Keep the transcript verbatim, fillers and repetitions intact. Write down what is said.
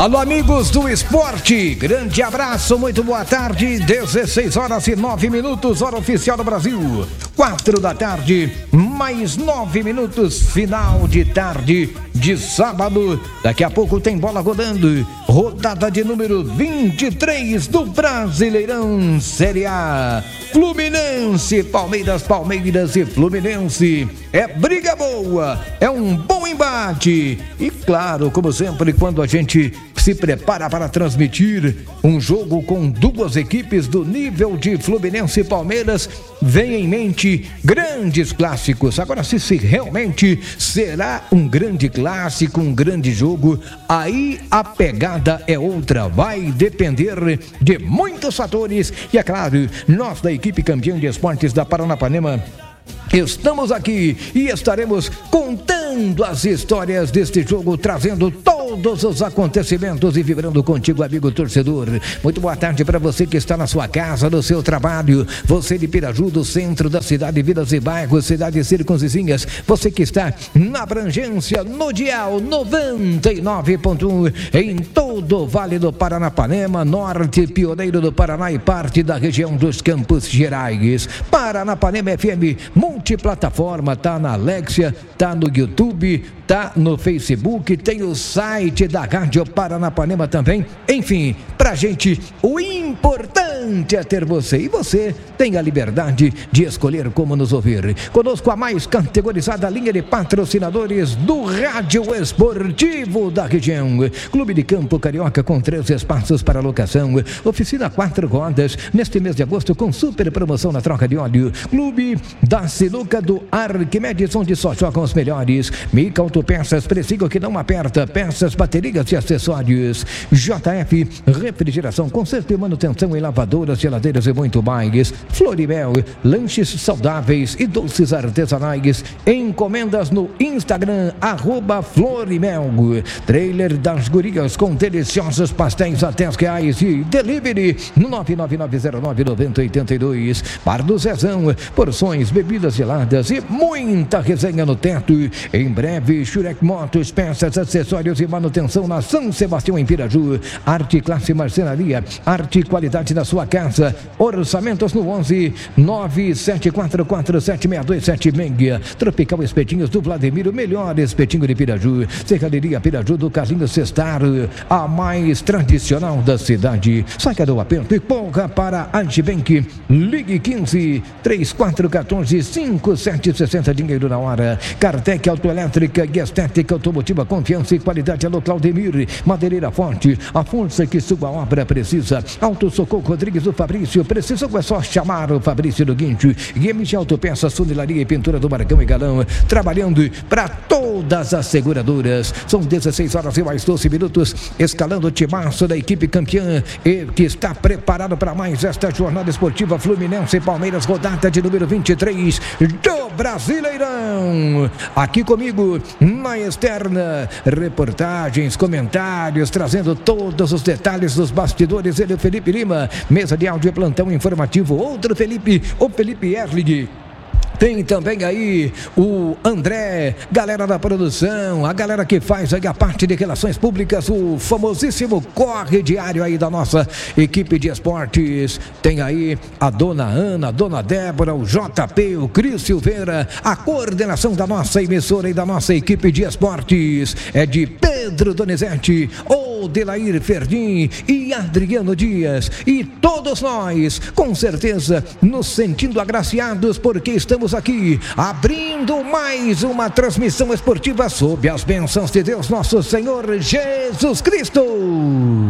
Alô, amigos do esporte, grande abraço, muito boa tarde, dezesseis horas e nove minutos, hora oficial do Brasil, quatro da tarde, mais nove minutos, final de tarde de sábado. Daqui a pouco tem bola rodando, rodada de número vinte e três do Brasileirão Série A. Fluminense, Palmeiras, Palmeiras e Fluminense. É briga boa, é um bom embate. E claro, como sempre, quando a gente se prepara para transmitir um jogo com duas equipes do nível de Fluminense e Palmeiras, vem em mente grandes clássicos. Agora, se, se realmente será um grande clássico, um grande jogo, aí a pegada é outra. Vai depender de muitos fatores. E é claro, nós da equipe campeã de esportes da Paranapanema estamos aqui e estaremos contando as histórias deste jogo, trazendo todos os acontecimentos e vibrando contigo, amigo torcedor. Muito boa tarde para você que está na sua casa, no seu trabalho, você de Piraju, do centro da cidade, vilas e bairros, cidades circunvizinhas, você que está na abrangência, no dial noventa e nove ponto um, em todo o Vale do Paranapanema, norte, pioneiro do Paraná e parte da região dos Campos Gerais. Paranapanema F M multiplataforma, tá na Alexia, tá no YouTube, tá no Facebook, tem o site da Rádio Paranapanema também. Enfim, pra gente o importante é ter você, e você tem a liberdade de escolher como nos ouvir. Conosco a mais categorizada linha de patrocinadores do rádio esportivo da região. Clube de Campo Carioca com três espaços para locação, oficina quatro rodas neste mês de agosto com super promoção na troca de óleo. Clube da Sinuca do Arquimedes, onde só jogam os melhores. Mica Autopeças, preciso que não aperta, peças, baterias e acessórios. J F Refrigeração, conserto e manutenção em lavadoras, geladeiras e muito mais. Florimel, lanches saudáveis e doces artesanais. Encomendas no Instagram, arroba Florimel. Trailer das Gurias com deliciosos pastéis a dez reais e delivery no nove nove nove zero nove nove zero oito dois. Bar do Zezão, porções, bebidas geladas e muita resenha no teto. Em breve, Shurek Motos, peças, acessórios e manutenção na São Sebastião em Piraju. Arte Classe Marcenaria, arte e qualidade na sua casa. Orçamentos no onze nove sete quatro quatro sete seis dois sete seis. Tropical Espetinhos do Vladimir, o melhor espetinho de Piraju. Serraderia Piraju do Casinho Cestar, a mais tradicional da cidade. Saca do aperto e porra para Antibank. Ligue quinze, três quatro um quatro, cinco sete seis zero, dinheiro na hora. Cartec Autoelétrica e Estética Automotiva, confiança e qualidade. Alô, Claudemir, madeireira forte, a força que sua obra precisa. Auto Socorro Rodrigues do Fabrício, precisa é só chamar o Fabrício do Guincho. E M G Autopeças, funilaria e pintura do Marcão e Galão, trabalhando para todas as seguradoras. São dezesseis horas e mais doze minutos, escalando o timaço da equipe campeã e que está preparado para mais esta jornada esportiva. Fluminense e Palmeiras, rodada de número vinte e três do Brasileirão. Aqui comigo na externa, reportagens, comentários, trazendo todos os detalhes dos bastidores. Ele é o Felipe Lima, mesa de áudio e plantão informativo. Outro Felipe, o Felipe Erling. Tem também aí o André, galera da produção, a galera que faz aí a parte de relações públicas, o famosíssimo corre diário aí da nossa equipe de esportes. Tem aí a dona Ana, a dona Débora, o J P, o Cris Silveira. A coordenação da nossa emissora e da nossa equipe de esportes é de Pedro Donizete, o Delair Ferdim e Adriano Dias. E todos nós, com certeza, nos sentindo agraciados porque estamos aqui abrindo mais uma transmissão esportiva sob as bênçãos de Deus nosso Senhor Jesus Cristo.